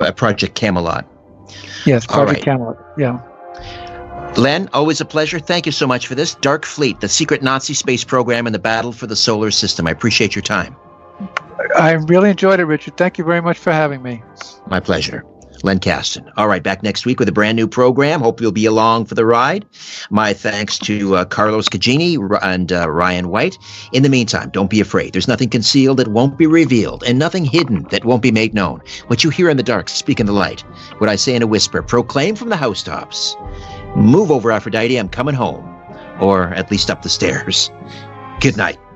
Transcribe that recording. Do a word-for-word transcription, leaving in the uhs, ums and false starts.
Project Camelot. Yes, All Project right. Camelot. Yeah. Len, always a pleasure. Thank you so much for this. Dark Fleet, the secret Nazi space program in the battle for the solar system. I appreciate your time. I really enjoyed it, Richard. Thank you very much for having me. My pleasure. Len Kasten. All right, back next week with a brand new program. Hope you'll be along for the ride. My thanks to uh, Carlos Cagini and uh, Ryan White. In the meantime, don't be afraid. There's nothing concealed that won't be revealed, and nothing hidden that won't be made known. What you hear in the dark, speak in the light. What I say in a whisper, proclaim from the housetops. Move over, Aphrodite, I'm coming home. Or at least up the stairs. Good night.